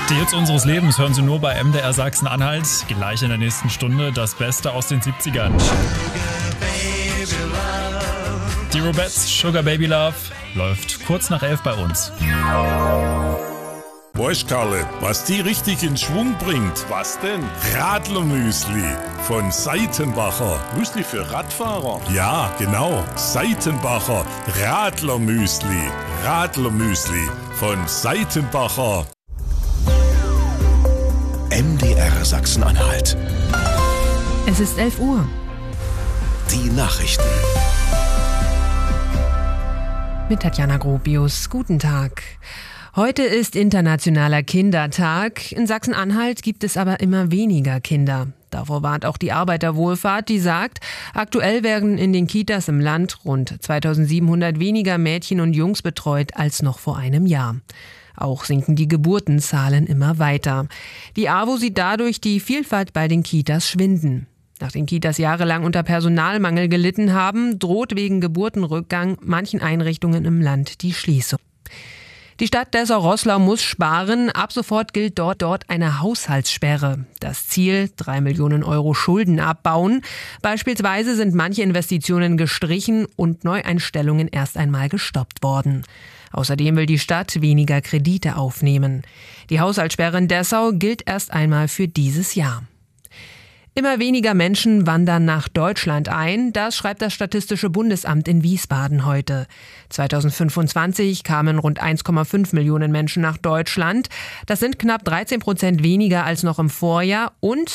Die Hits unseres Lebens hören Sie nur bei MDR Sachsen-Anhalt. Gleich in der nächsten Stunde das Beste aus den 70ern. Die Robettes Sugar Baby Love läuft kurz nach 11 bei uns. Weißt Karle, was die richtig in Schwung bringt? Was denn? Radlermüsli von Seitenbacher. Müsli für Radfahrer? Ja, genau. Seitenbacher Radlermüsli. Radlermüsli von Seitenbacher. MDR Sachsen-Anhalt. Es ist 11 Uhr. Die Nachrichten. Mit Tatjana Gropius. Guten Tag. Heute ist Internationaler Kindertag. In Sachsen-Anhalt gibt es aber immer weniger Kinder. Davor warnt auch die Arbeiterwohlfahrt, die sagt, aktuell werden in den Kitas im Land rund 2700 weniger Mädchen und Jungs betreut als noch vor einem Jahr. Auch sinken die Geburtenzahlen immer weiter. Die AWO sieht dadurch die Vielfalt bei den Kitas schwinden. Nachdem Kitas jahrelang unter Personalmangel gelitten haben, droht wegen Geburtenrückgang manchen Einrichtungen im Land die Schließung. Die Stadt Dessau-Roßlau muss sparen. Ab sofort gilt dort eine Haushaltssperre. Das Ziel, 3 Millionen Euro Schulden abbauen. Beispielsweise sind manche Investitionen gestrichen und Neueinstellungen erst einmal gestoppt worden. Außerdem will die Stadt weniger Kredite aufnehmen. Die Haushaltssperre in Dessau gilt erst einmal für dieses Jahr. Immer weniger Menschen wandern nach Deutschland ein, das schreibt das Statistische Bundesamt in Wiesbaden heute. 2025 kamen rund 1,5 Millionen Menschen nach Deutschland. Das sind knapp 13% weniger als noch im Vorjahr und